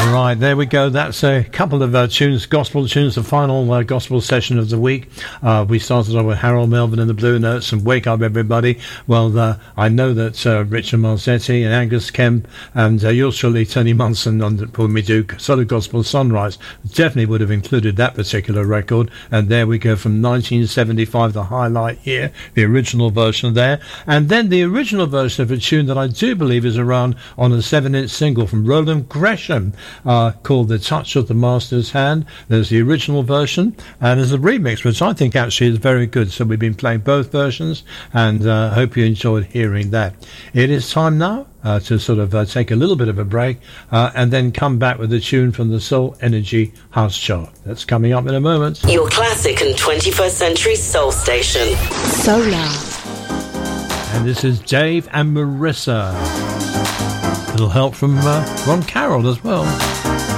Right, there we go. That's a couple of tunes, gospel tunes, the final gospel session of the week. We started off with Harold Melvin and the Blue Notes and Wake Up Everybody. Well, I know that Richard Marzetti and Angus Kemp and yours truly, Tony Munson, when we do sort of gospel sunrise, definitely would have included that particular record. And there we go from 1975, the highlight here, the original version there. And then the original version of a tune that I do believe is around on a 7-inch single from Roland Gresham, called The Touch of the Master's Hand. There's the original version and there's a remix, which I think actually is very good. So we've been playing both versions and hope you enjoyed hearing that. It is time now to sort of take a little bit of a break and then come back with a tune from the Soul Energy House Chart. That's coming up in a moment. Your classic and 21st century soul station. Solar. And this is Dave and Marissa. Little help from Ron Carroll as well.